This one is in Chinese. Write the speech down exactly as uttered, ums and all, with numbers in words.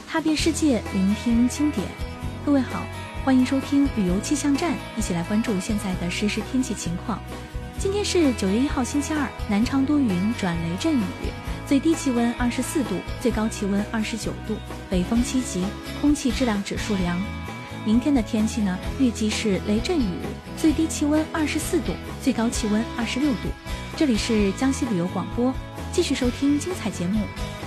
踏遍世界，聆听经典。各位好，欢迎收听旅游气象站，一起来关注现在的实时天气情况。今天是九月一号星期二，南昌多云转雷阵雨，最低气温二十四度，最高气温二十九度，北风七级，空气质量指数良。明天的天气呢，预计是雷阵雨，最低气温二十四度，最高气温二十六度。这里是江西旅游广播，继续收听精彩节目。